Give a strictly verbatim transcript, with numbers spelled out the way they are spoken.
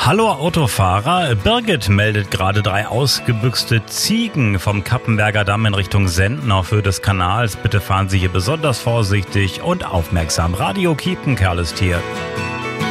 Hallo Autofahrer, Birgit meldet gerade drei ausgebüxte Ziegen vom Kappenberger Damm in Richtung Senden auf Höhe des Kanals. Bitte fahren Sie hier besonders vorsichtig und aufmerksam. Radio Kiepenkerl ist hier.